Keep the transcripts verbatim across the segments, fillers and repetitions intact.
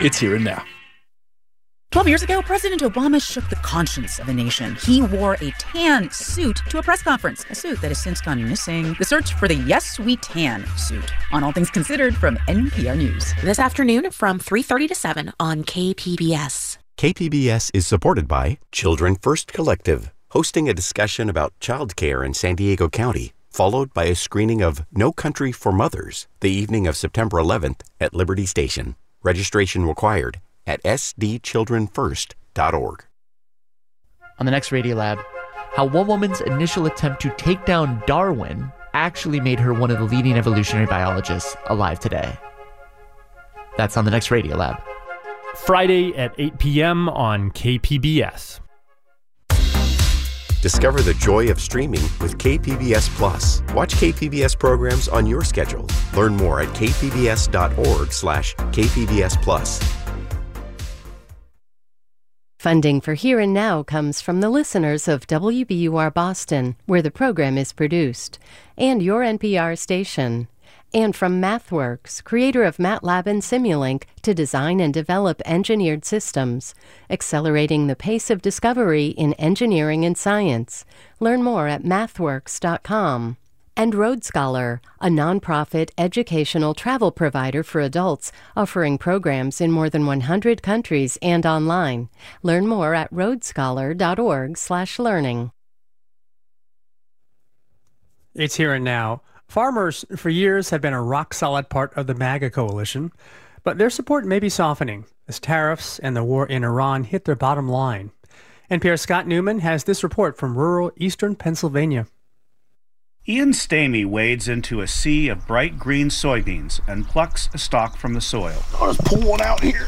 It's here and now. Twelve years ago, President Obama shook the conscience of a nation. He wore a tan suit to a press conference, a suit that has since gone missing. The search for the Yes We Tan suit on All Things Considered from N P R News. This afternoon from three thirty to seven on K P B S. K P B S is supported by Children First Collective, hosting a discussion about childcare in San Diego County, followed by a screening of No Country for Mothers the evening of September eleventh at Liberty Station. Registration required at s d children first dot org. On the next Radiolab, how one woman's initial attempt to take down Darwin actually made her one of the leading evolutionary biologists alive today. That's on the next Radiolab. Friday at eight p.m. on K P B S. Discover the joy of streaming with K P B S Plus. Watch K P B S programs on your schedule. Learn more at k p b s dot org slash k p b s plus. Funding for Here and Now comes from the listeners of W B U R Boston, where the program is produced, and your N P R station. And from MathWorks, creator of MATLAB and Simulink, to design and develop engineered systems, accelerating the pace of discovery in engineering and science. Learn more at mathworks dot com. And Road Scholar, a nonprofit educational travel provider for adults, offering programs in more than one hundred countries and online. Learn more at road scholar dot org slash learning. It's Here and Now. Farmers for years have been a rock-solid part of the MAGA coalition, but their support may be softening as tariffs and the war in Iran hit their bottom line. N P R's Scott Newman has this report from rural eastern Pennsylvania. Ian Stamey wades into a sea of bright green soybeans and plucks a stalk from the soil. I'll just pull one out here.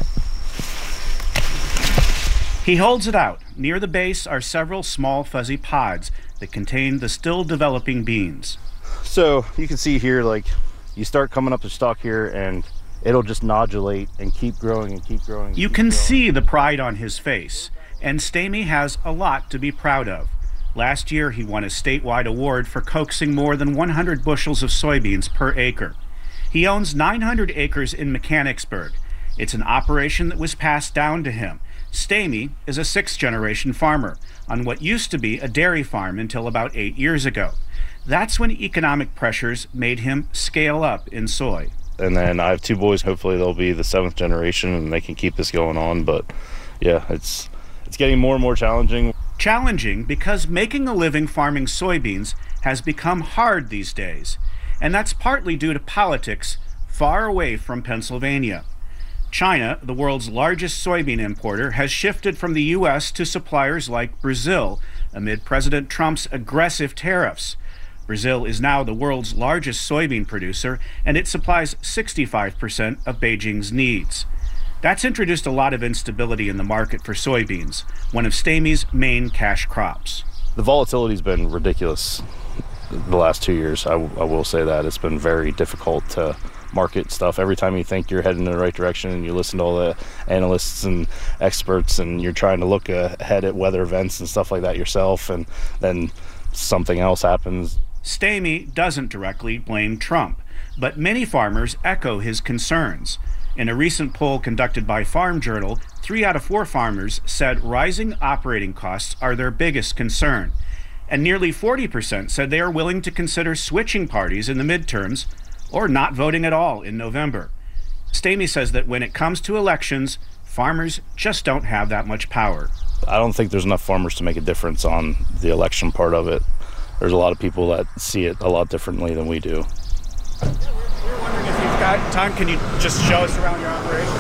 He holds it out. Near the base are several small fuzzy pods that contain the still developing beans. So you can see here, like, you start coming up the stalk here and it'll just nodulate and keep growing and keep growing. And you keep can growing. see the pride on his face, and Stamey has a lot to be proud of. Last year, he won a statewide award for coaxing more than one hundred bushels of soybeans per acre. He owns nine hundred acres in Mechanicsburg. It's an operation that was passed down to him. Stamey is a sixth-generation farmer on what used to be a dairy farm until about eight years ago. That's when economic pressures made him scale up in soy. And then I have two boys. Hopefully they'll be the seventh generation and they can keep this going on. But yeah, it's it's getting more and more challenging. Challenging because making a living farming soybeans has become hard these days. And that's partly due to politics far away from Pennsylvania. China, the world's largest soybean importer, has shifted from the U S to suppliers like Brazil amid President Trump's aggressive tariffs. Brazil is now the world's largest soybean producer, and it supplies sixty-five percent of Beijing's needs. That's introduced a lot of instability in the market for soybeans, one of Stamey's main cash crops. The volatility's been ridiculous the last two years. I, w- I will say that. It's been very difficult to market stuff. Every time you think you're heading in the right direction and you listen to all the analysts and experts and you're trying to look ahead at weather events and stuff like that yourself, and then something else happens. Stamey doesn't directly blame Trump, but many farmers echo his concerns. In a recent poll conducted by Farm Journal, three out of four farmers said rising operating costs are their biggest concern, and nearly forty percent said they are willing to consider switching parties in the midterms or not voting at all in November. Stamey says that when it comes to elections, farmers just don't have that much power. I don't think there's enough farmers to make a difference on the election part of it. There's a lot of people that see it a lot differently than we do. Yeah, we're, we're wondering if you've got time, can you just show us around your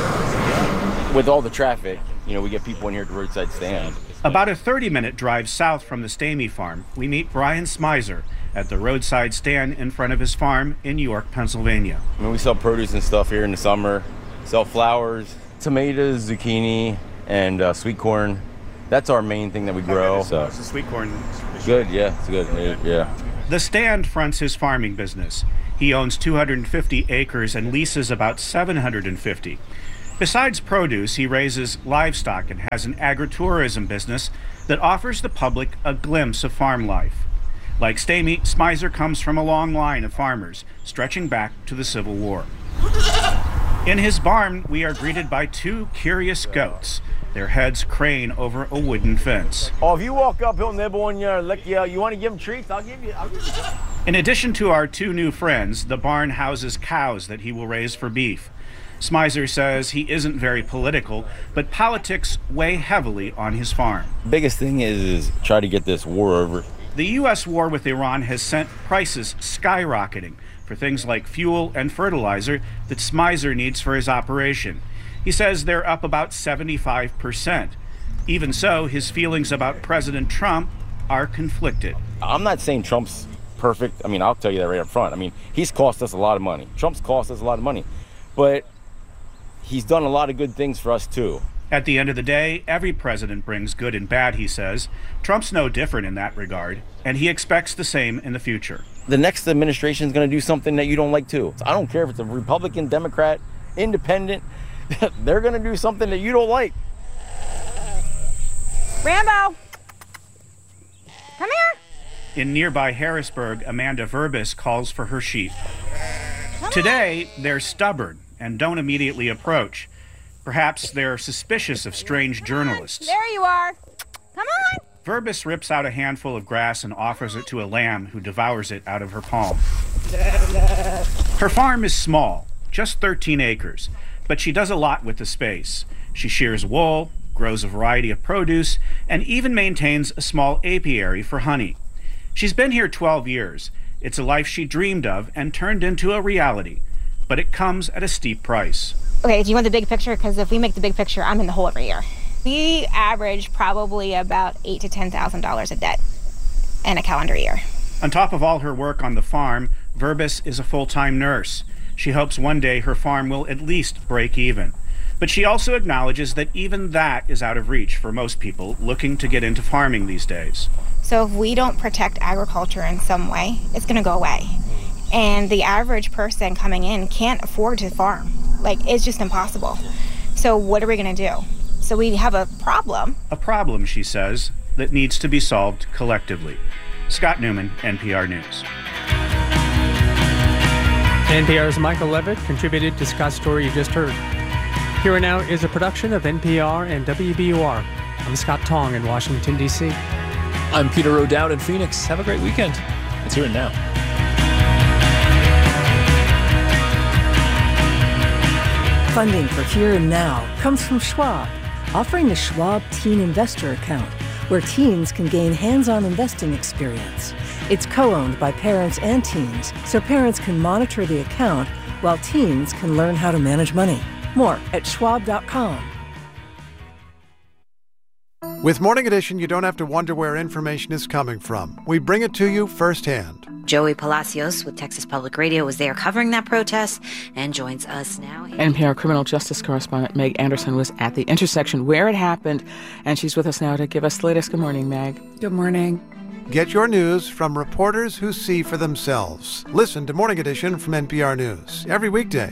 operation? With all the traffic, you know, we get people in here at the roadside stand. About a thirty-minute drive south from the Stamey farm, we meet Brian Smizer at the roadside stand in front of his farm in York, Pennsylvania. I mean, we sell produce and stuff here in the summer. Sell flowers, tomatoes, zucchini, and uh, sweet corn. That's our main thing that we grow. Okay, so. so sweet corn. Good, yeah, it's good. It, yeah. The stand fronts his farming business. He owns two hundred fifty acres and leases about seven hundred fifty. Besides produce, he raises livestock and has an agritourism business that offers the public a glimpse of farm life. Like Stamey, Smizer comes from a long line of farmers stretching back to the Civil War. In his barn, we are greeted by two curious goats. Their heads crane over a wooden fence. Oh, if you walk up, he'll nibble on you, lick you. You want to give him treats? I'll give you. I'll give you. In addition to our two new friends, the barn houses cows that he will raise for beef. Smizer says he isn't very political, but politics weigh heavily on his farm. Biggest thing is, is try to get this war over. The U S war with Iran has sent prices skyrocketing for things like fuel and fertilizer that Smizer needs for his operation. He says they're up about seventy-five percent. Even so, his feelings about President Trump are conflicted. I'm not saying Trump's perfect. I mean, I'll tell you that right up front. I mean, he's cost us a lot of money. Trump's cost us a lot of money. But he's done a lot of good things for us, too. At the end of the day, every president brings good and bad, he says. Trump's no different in that regard, and he expects the same in the future. The next administration is going to do something that you don't like, too. I don't care if it's a Republican, Democrat, Independent. They're going to do something that you don't like. Rambo! Come here! In nearby Harrisburg, Amanda Verbis calls for her sheep. Today, they're stubborn and don't immediately approach. Perhaps they're suspicious of strange journalists. There you are. Come on. Verbis rips out a handful of grass and offers it to a lamb who devours it out of her palm. Her farm is small, just thirteen acres, but she does a lot with the space. She shears wool, grows a variety of produce, and even maintains a small apiary for honey. She's been here twelve years. It's a life she dreamed of and turned into a reality, but it comes at a steep price. Okay, do you want the big picture? Because if we make the big picture, I'm in the hole every year. We average probably about eight to ten thousand dollars a debt in a calendar year. On top of all her work on the farm, Verbis is a full-time nurse. She hopes one day her farm will at least break even. But she also acknowledges that even that is out of reach for most people looking to get into farming these days. So if we don't protect agriculture in some way, it's going to go away. And the average person coming in can't afford to farm. Like, it's just impossible. So what are we going to do? So we have a problem. A problem, she says, that needs to be solved collectively. Scott Newman, N P R News. N P R's Michael Levitt contributed to Scott's story you just heard. Here and Now is a production of N P R and W B U R. I'm Scott Tong in Washington, D C I'm Peter O'Dowd in Phoenix. Have a great weekend. It's Here and Now. Funding for Here and Now comes from Schwab, offering the Schwab Teen Investor Account, where teens can gain hands-on investing experience. It's co-owned by parents and teens, so parents can monitor the account while teens can learn how to manage money. More at schwab dot com. With Morning Edition, you don't have to wonder where information is coming from. We bring it to you firsthand. Joey Palacios with Texas Public Radio was there covering that protest and joins us now. N P R criminal justice correspondent Meg Anderson was at the intersection where it happened, and she's with us now to give us the latest. Good morning, Meg. Good morning. Get your news from reporters who see for themselves. Listen to Morning Edition from N P R News every weekday.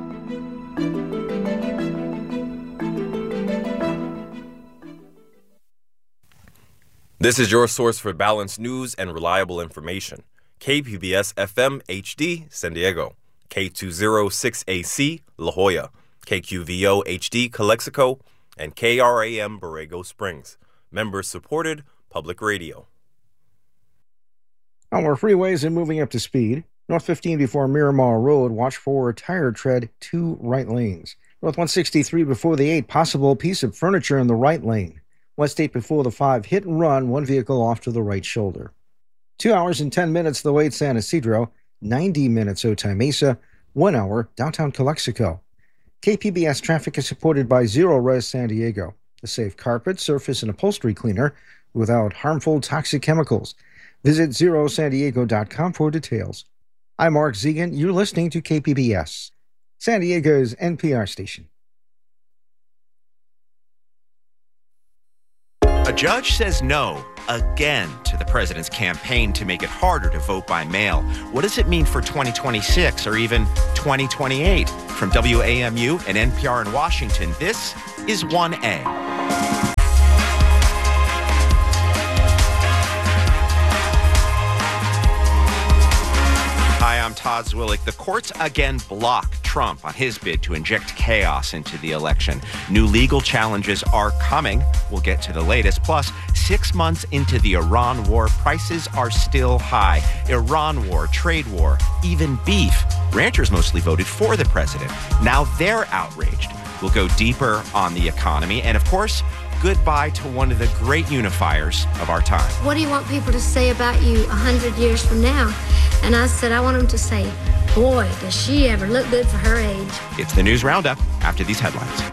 This is your source for balanced news and reliable information. K P B S F M H D, San Diego. K two oh six A C, La Jolla. K Q V O H D, Calexico. And K R A M, Borrego Springs. Members-supported public radio. Our freeways are moving up to speed. North fifteen before Miramar Road, watch for tire tread, two right lanes. North one sixty-three before the eight, possible piece of furniture in the right lane. West eight before the five, hit and run, one vehicle off to the right shoulder. Two hours and ten minutes the way at San Isidro, ninety minutes Otay Mesa, one hour downtown Calexico. K P B S traffic is supported by Zero Res San Diego, the safe carpet, surface, and upholstery cleaner without harmful toxic chemicals. Visit zero san diego dot com for details. I'm Mark Zegan. You're listening to K P B S, San Diego's N P R station. A judge says no, again, to the president's campaign to make it harder to vote by mail. What does it mean for twenty twenty-six or even twenty twenty-eight? From W A M U and N P R in Washington, this is one A. Hi, I'm Todd Zwillich. The courts again block Trump on his bid to inject chaos into the election. New legal challenges are coming. We'll get to the latest. Plus, six months into the Iran war, prices are still high. Iran war, trade war, even beef. Ranchers mostly voted for the president. Now they're outraged. We'll go deeper on the economy. And of course, goodbye to one of the great unifiers of our time. What do you want people to say about you a hundred years from now? And I said, I want them to say, boy, does she ever look good for her age. It's the News Roundup after these headlines.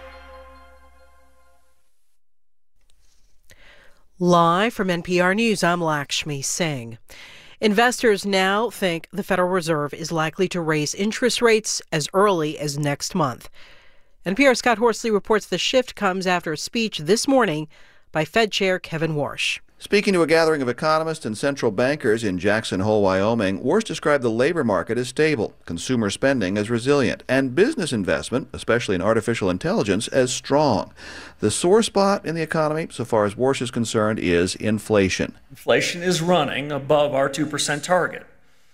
Live from N P R News, I'm Lakshmi Singh. Investors now think the Federal Reserve is likely to raise interest rates as early as next month. N P R's Scott Horsley reports the shift comes after a speech this morning by Fed Chair Kevin Warsh. Speaking to a gathering of economists and central bankers in Jackson Hole, Wyoming, Warsh described the labor market as stable, consumer spending as resilient, and business investment, especially in artificial intelligence, as strong. The sore spot in the economy, so far as Warsh is concerned, is inflation. Inflation is running above our two percent target.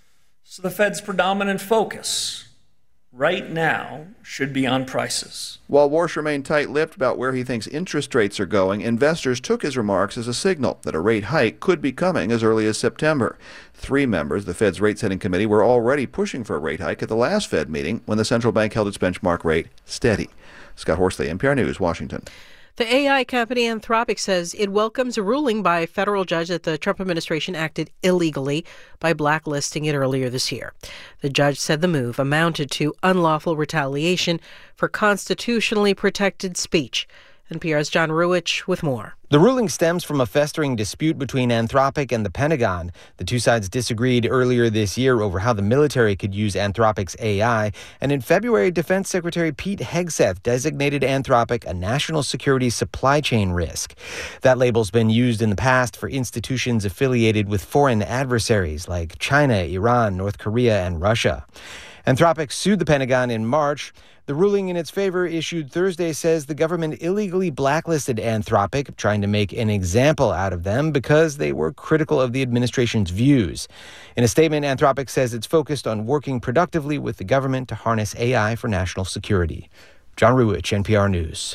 So the Fed's predominant focus right now should be on prices. While Warsh remained tight-lipped about where he thinks interest rates are going, investors took his remarks as a signal that a rate hike could be coming as early as September. Three members of the Fed's rate-setting committee were already pushing for a rate hike at the last Fed meeting when the central bank held its benchmark rate steady. Scott Horsley, N P R News, Washington. The A I company Anthropic says it welcomes a ruling by a federal judge that the Trump administration acted illegally by blacklisting it earlier this year. The judge said the move amounted to unlawful retaliation for constitutionally protected speech. N P R's John Ruwitch with more. The ruling stems from a festering dispute between Anthropic and the Pentagon. The two sides disagreed earlier this year over how the military could use Anthropic's A I, and in February, Defense Secretary Pete Hegseth designated Anthropic a national security supply chain risk. That label's been used in the past for institutions affiliated with foreign adversaries like China, Iran, North Korea, and Russia. Anthropic sued the Pentagon in March. The ruling in its favor issued Thursday says the government illegally blacklisted Anthropic, trying to make an example out of them because they were critical of the administration's views. In a statement, Anthropic says it's focused on working productively with the government to harness A I for national security. John Ruwitch, N P R News.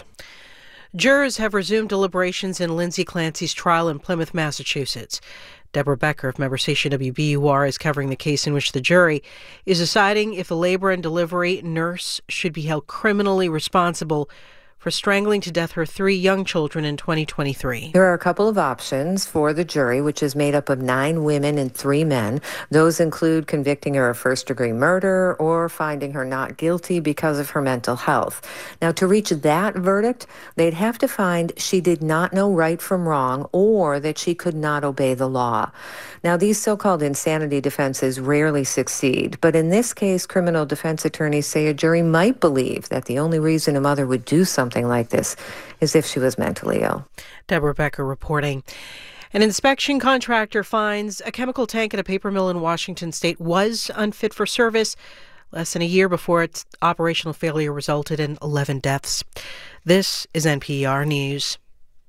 Jurors have resumed deliberations in Lindsay Clancy's trial in Plymouth, Massachusetts. Deborah Becker of member station W B U R is covering the case in which the jury is deciding if the labor and delivery nurse should be held criminally responsible for strangling to death her three young children in twenty twenty-three. There are a couple of options for the jury, which is made up of nine women and three men. Those include convicting her of first-degree murder or finding her not guilty because of her mental health. Now, to reach that verdict, they'd have to find she did not know right from wrong or that she could not obey the law. Now, these so-called insanity defenses rarely succeed, but in this case, criminal defense attorneys say a jury might believe that the only reason a mother would do something like this is if she was mentally ill. Deborah Becker reporting. An inspection contractor finds a chemical tank at a paper mill in Washington state was unfit for service less than a year before its operational failure resulted in eleven deaths. This is N P R News.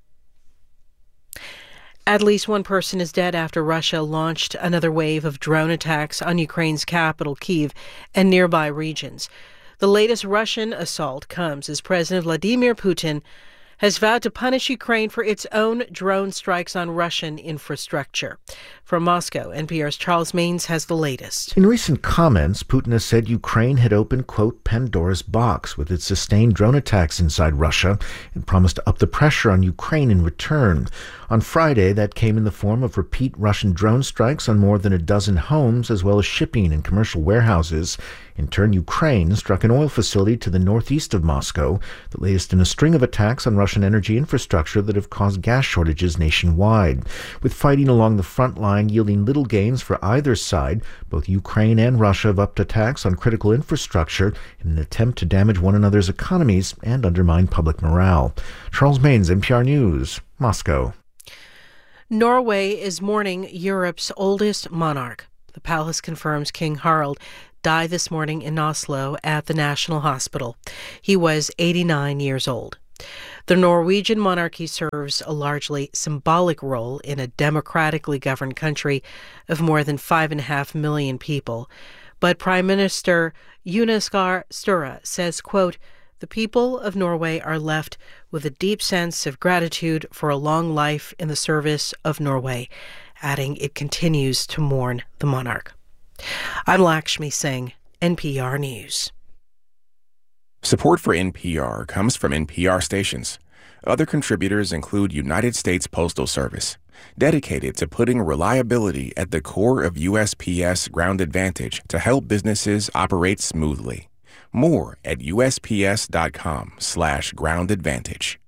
At least one person is dead after Russia launched another wave of drone attacks on Ukraine's capital, Kyiv, and nearby regions. The latest Russian assault comes as President Vladimir Putin has vowed to punish Ukraine for its own drone strikes on Russian infrastructure. From Moscow, N P R's Charles Maines has the latest. In recent comments, Putin has said Ukraine had opened, quote, Pandora's box with its sustained drone attacks inside Russia and promised to up the pressure on Ukraine in return. On Friday, that came in the form of repeat Russian drone strikes on more than a dozen homes, as well as shipping and commercial warehouses. In turn, Ukraine struck an oil facility to the northeast of Moscow, the latest in a string of attacks on Russian energy infrastructure that have caused gas shortages nationwide. With fighting along the front line yielding little gains for either side, both Ukraine and Russia have upped attacks on critical infrastructure in an attempt to damage one another's economies and undermine public morale. Charles Maines, N P R News, Moscow. Norway is mourning Europe's oldest monarch. The palace confirms King Harald died this morning in Oslo at the National Hospital. He was eighty-nine years old. The Norwegian monarchy serves a largely symbolic role in a democratically governed country of more than five and a half million people. But Prime Minister Jonas Gahr Støre says, quote, "The people of Norway are left with a deep sense of gratitude for a long life in the service of Norway," adding it continues to mourn the monarch. I'm Lakshmi Singh, N P R News. Support for N P R comes from N P R stations. Other contributors include United States Postal Service, dedicated to putting reliability at the core of U S P S Ground Advantage to help businesses operate smoothly. More at usps.com slash ground advantage.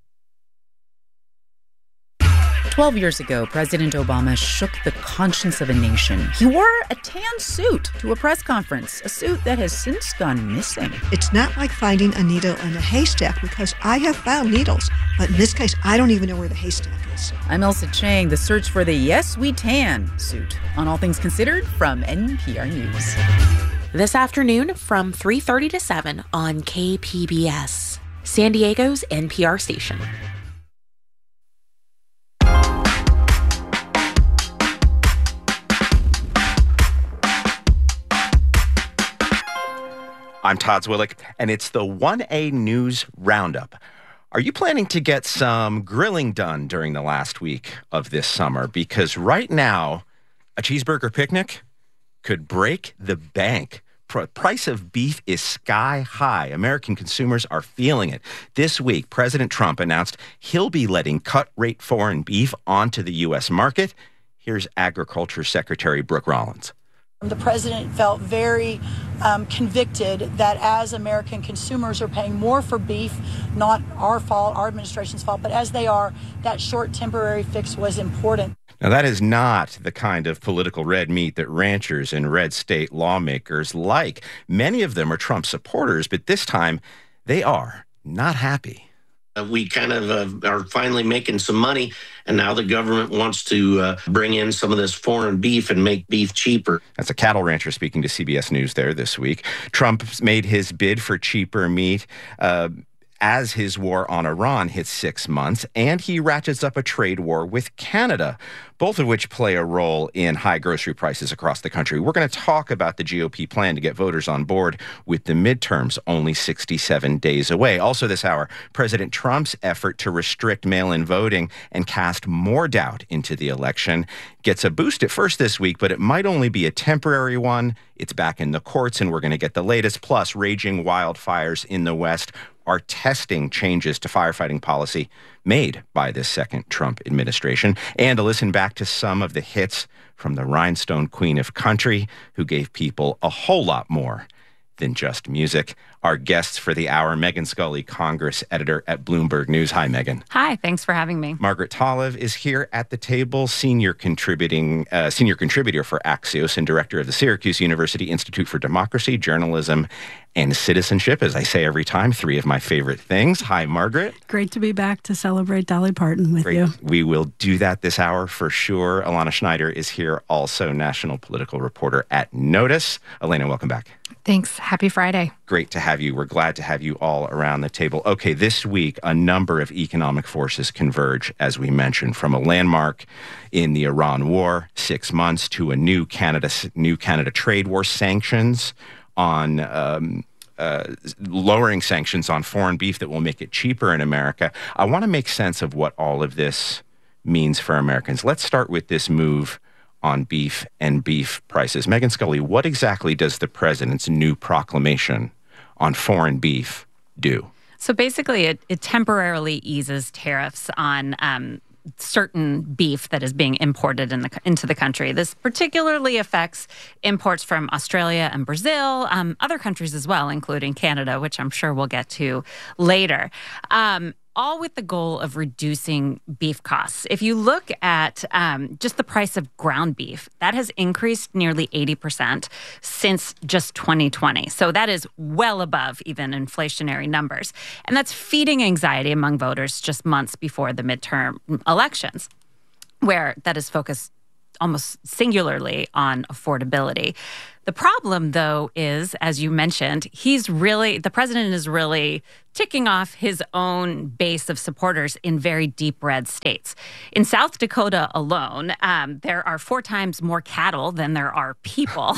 Twelve years ago, President Obama shook the conscience of a nation. He wore a tan suit to a press conference, a suit that has since gone missing. It's not like finding a needle in a haystack, because I have found needles, but in this case, I don't even know where the haystack is. I'm Elsa Chang, the search for the Yes We Tan suit on All Things Considered from N P R News. This afternoon from three thirty to seven on K P B S, San Diego's N P R station. I'm Todd Zwillick, and it's the one A News Roundup. Are you planning to get some grilling done during the last week of this summer? Because right now, a cheeseburger picnic could break the bank. Pr- price of beef is sky high. American consumers are feeling it. This week, President Trump announced he'll be letting cut-rate foreign beef onto the U S market. Here's Agriculture Secretary Brooke Rollins. The president felt very um, convicted that as American consumers are paying more for beef, not our fault, our administration's fault, but as they are, that short temporary fix was important. Now, that is not the kind of political red meat that ranchers and red state lawmakers like. Many of them are Trump supporters, but this time they are not happy. We kind of uh, are finally making some money, and now the government wants to uh, bring in some of this foreign beef and make beef cheaper. That's a cattle rancher speaking to C B S News there this week. Trump made his bid for cheaper meat uh, as his war on Iran hits six months, and he ratchets up a trade war with Canada, both of which play a role in high grocery prices across the country. We're going to talk about the G O P plan to get voters on board with the midterms only sixty-seven days away. Also this hour, President Trump's effort to restrict mail-in voting and cast more doubt into the election gets a boost at first this week, but it might only be a temporary one. It's back in the courts, and we're going to get the latest. Plus, raging wildfires in the West are testing changes to firefighting policy made by this second Trump administration, and to listen back to some of the hits from the Rhinestone Queen of Country, who gave people a whole lot more than just music. Our guests for the hour, Megan Scully, Congress editor at Bloomberg News. Hi, Megan. Hi, thanks for having me. Margaret Talev is here at the table, senior contributing uh, senior contributor for Axios and director of the Syracuse University Institute for Democracy, Journalism, and Citizenship. As I say every time, three of my favorite things. Hi, Margaret. Great to be back to celebrate Dolly Parton with Great. you. We will do that this hour for sure. Alana Schneider is here, also national political reporter at Notice. Elena, welcome back. Thanks. Happy Friday. Great to have you. We're glad to have you all around the table. Okay, this week, a number of economic forces converge, as we mentioned, from a landmark in the Iran war, six months, to a new Canada, new Canada trade war, sanctions on um, uh, lowering sanctions on foreign beef that will make it cheaper in America. I want to make sense of what all of this means for Americans. Let's start with this move on beef and beef prices. Megan Scully, what exactly does the president's new proclamation on foreign beef do? So basically, it, it temporarily eases tariffs on um, certain beef that is being imported in the, into the country. This particularly affects imports from Australia and Brazil, um, other countries as well, including Canada, which I'm sure we'll get to later. Um, all with the goal of reducing beef costs. If you look at um, just the price of ground beef, that has increased nearly eighty percent since just twenty twenty. So that is well above even inflationary numbers. And that's feeding anxiety among voters just months before the midterm elections, where that is focused almost singularly on affordability. The problem, though, is, as you mentioned, he's really, the president is really ticking off his own base of supporters in very deep red states. In South Dakota alone, um, there are four times more cattle than there are people,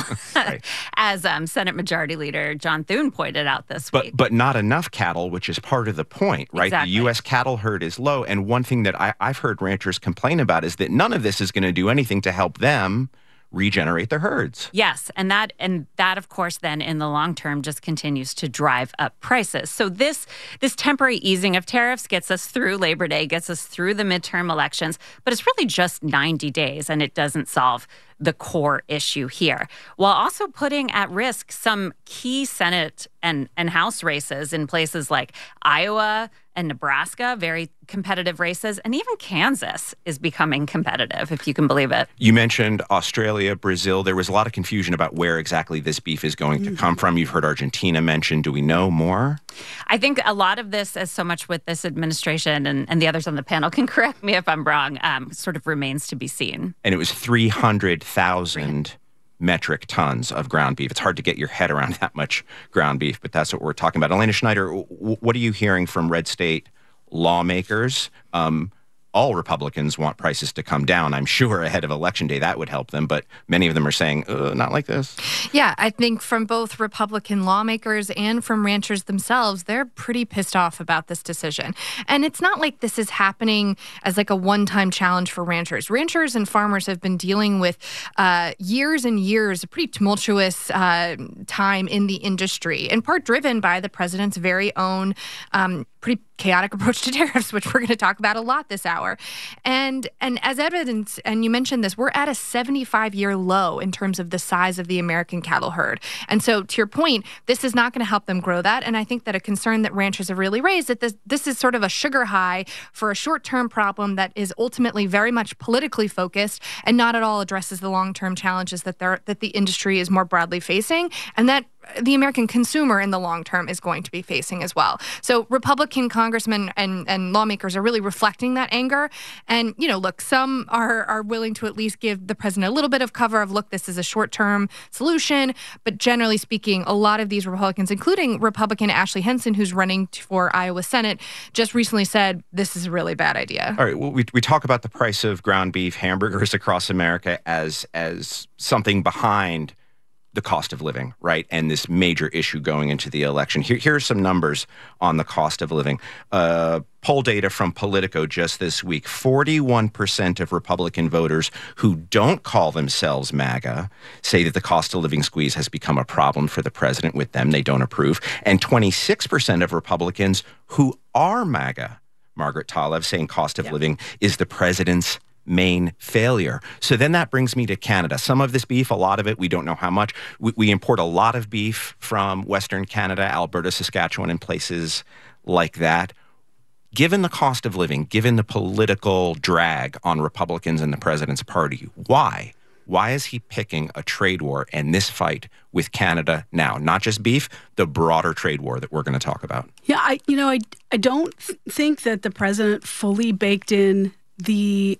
as um, Senate Majority Leader John Thune pointed out this but, week. But not enough cattle, which is part of the point, right? Exactly. The U S cattle herd is low. And one thing that I, I've heard ranchers complain about is that none of this is going to do anything to help them regenerate their herds. Yes, and that and that of course then in the long term just continues to drive up prices. So this this temporary easing of tariffs gets us through Labor Day, gets us through the midterm elections, but it's really just ninety days and it doesn't solve the core issue here, while also putting at risk some key Senate and, and House races in places like Iowa and Nebraska, very competitive races, and even Kansas is becoming competitive, if you can believe it. You mentioned Australia, Brazil. There was a lot of confusion about where exactly this beef is going to come from. You've heard Argentina mentioned. Do we know more? I think a lot of this, as so much with this administration, and, and the others on the panel can correct me if I'm wrong, um, sort of remains to be seen. And it was three hundred thousand metric tons of ground beef. It's hard to get your head around that much ground beef, but that's what we're talking about. Elena Schneider, w- what are you hearing from red state lawmakers? Um, all Republicans want prices to come down. I'm sure ahead of Election Day that would help them, but many of them are saying, uh, not like this. Yeah, I think from both Republican lawmakers and from ranchers themselves, they're pretty pissed off about this decision. And it's not like this is happening as like a one-time challenge for ranchers. Ranchers and farmers have been dealing with uh, years and years, a pretty tumultuous uh, time in the industry, in part driven by the president's very own um, pretty chaotic approach to tariffs, which we're going to talk about a lot this hour. And and as evidence, and you mentioned this, we're at a seventy-five-year low in terms of the size of the American cattle herd. And so to your point, this is not going to help them grow that. And I think that a concern that ranchers have really raised that this, this is sort of a sugar high for a short-term problem that is ultimately very much politically focused and not at all addresses the long-term challenges that they're, that the industry is more broadly facing, and that the American consumer in the long term is going to be facing as well. So Republican congressmen and, and lawmakers are really reflecting that anger. And, you know, look, some are, are willing to at least give the president a little bit of cover of, look, this is a short-term solution. But generally speaking, a lot of these Republicans, including Republican Ashley Henson, who's running for Iowa Senate, just recently said this is a really bad idea. All right. Well, we, we talk about the price of ground beef hamburgers across America as as something behind the cost of living, right? And this major issue going into the election. Here, here are some numbers on the cost of living. Uh, poll data from Politico just this week. forty-one percent of Republican voters who don't call themselves MAGA say that the cost of living squeeze has become a problem for the president. With them, they don't approve. And twenty-six percent of Republicans who are MAGA, Margaret Talev, saying cost of yep. living is the president's main failure. So then that brings me to Canada. Some of this beef, a lot of it, we don't know how much. We, we import a lot of beef from Western Canada, Alberta, Saskatchewan, and places like that. Given the cost of living, given the political drag on Republicans and the president's party, why? Why is he picking a trade war and this fight with Canada now? Not just beef, the broader trade war that we're going to talk about. Yeah, I you know, I, I don't th- think that the president fully baked in the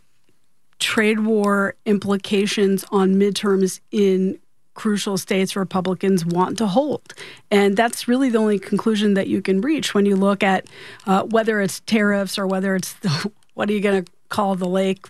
trade war implications on midterms in crucial states Republicans want to hold. And that's really the only conclusion that you can reach when you look at uh, whether it's tariffs or whether it's, the, what are you going to call the lake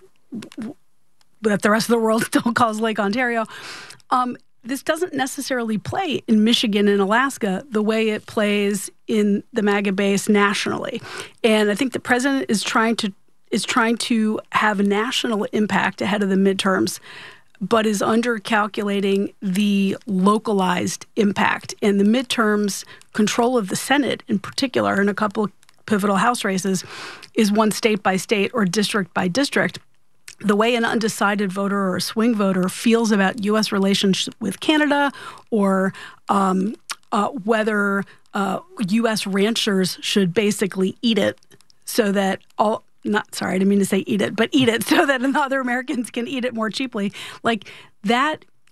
that the rest of the world still calls Lake Ontario. Um, this doesn't necessarily play in Michigan and Alaska the way it plays in the MAGA base nationally. And I think the president is trying to is trying to have a national impact ahead of the midterms, but is undercalculating the localized impact. And the midterms control of the Senate in particular, in a couple of pivotal House races, is one state by state or district by district. The way an undecided voter or a swing voter feels about U S relations with Canada, or um, uh, whether uh, U S ranchers should basically eat it so that all... Not sorry, I didn't mean to say eat it, but eat it so that other Americans can eat it more cheaply. Like that,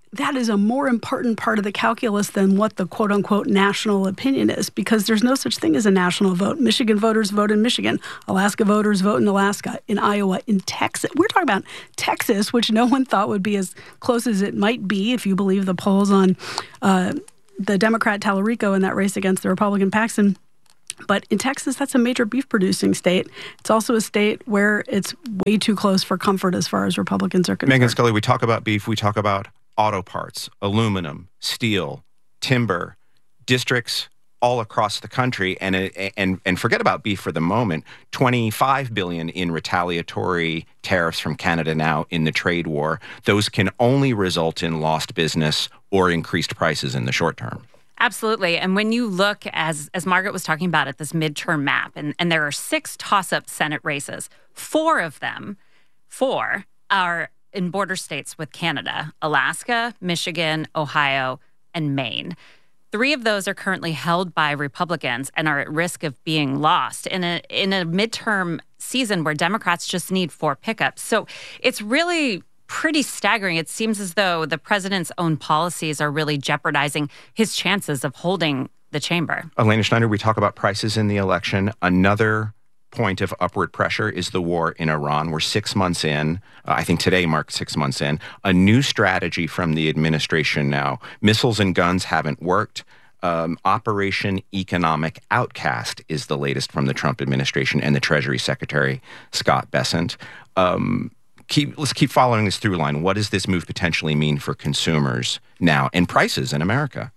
that is a more important part of the calculus than what the quote-unquote national opinion is, because there's no such thing as a national vote. Michigan voters vote in Michigan. Alaska voters vote in Alaska. In Iowa, in Texas. We're talking about Texas, which no one thought would be as close as it might be, if you believe the polls on uh, the Democrat Tallarico in that race against the Republican Paxton. But in Texas, that's a major beef-producing state. It's also a state where it's way too close for comfort as far as Republicans are concerned. Megan Scully, we talk about beef, we talk about auto parts, aluminum, steel, timber, districts all across the country. And and and forget about beef for the moment. twenty-five billion dollars in retaliatory tariffs from Canada now in the trade war. Those can only result in lost business or increased prices in the short term. Absolutely. And when you look, as as Margaret was talking about, at this midterm map, and, and there are six toss-up Senate races, four of them, four are in border states with Canada: Alaska, Michigan, Ohio, and Maine. Three of those are currently held by Republicans and are at risk of being lost in a in a midterm season where Democrats just need four pickups. So it's really pretty staggering. It seems as though the president's own policies are really jeopardizing his chances of holding the chamber. Elena Schneider, we talk about prices in the election. Another point of upward pressure is the war in Iran. We're six months in. Uh, I think today marked six months in. A new strategy from the administration now. Missiles and guns haven't worked. Um, Operation Economic Outcast is the latest from the Trump administration and the Treasury Secretary, Scott Bessent. Um, keep, let's keep following this through line. What does this move potentially mean for consumers now and prices in America?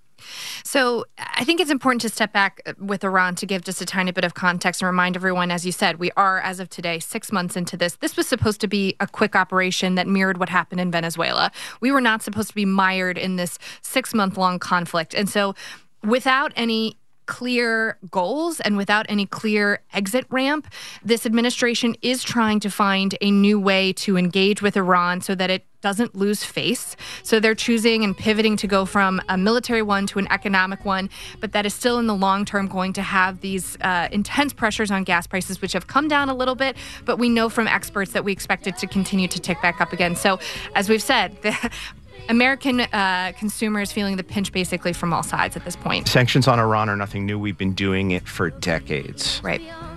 So I think it's important to step back with Iran to give just a tiny bit of context and remind everyone, as you said, we are, as of today, six months into this. This was supposed to be a quick operation that mirrored what happened in Venezuela. We were not supposed to be mired in this six-month-long conflict. And so without any clear goals and without any clear exit ramp, this administration is trying to find a new way to engage with Iran so that it doesn't lose face. So they're choosing and pivoting to go from a military one to an economic one, but that is still in the long term going to have these uh, intense pressures on gas prices, which have come down a little bit, but we know from experts that we expect it to continue to tick back up again. So as we've said, the American uh, consumers feeling the pinch basically from all sides at this point. Sanctions on Iran are nothing new. We've been doing it for decades. Right.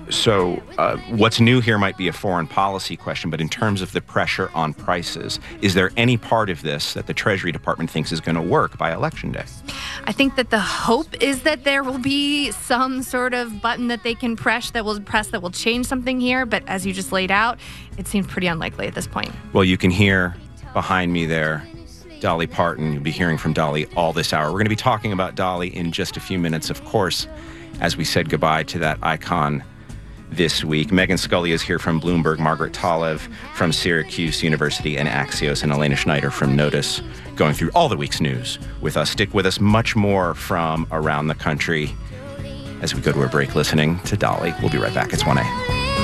So uh, what's new here might be a foreign policy question, but in terms of the pressure on prices, is there any part of this that the Treasury Department thinks is going to work by Election Day? I think that the hope is that there will be some sort of button that they can press that will press that will change something here, but as you just laid out, it seems pretty unlikely at this point. Well, you can hear behind me there Dolly Parton. You'll be hearing from Dolly all this hour. We're going to be talking about Dolly in just a few minutes, of course, as we said goodbye to that icon this week. Megan Scully is here from Bloomberg, Margaret Talev from Syracuse University and Axios, and Elena Schneider from Notice, going through all the week's news with us. Stick with us. Much more from around the country as we go to a break listening to Dolly. We'll be right back. It's one A.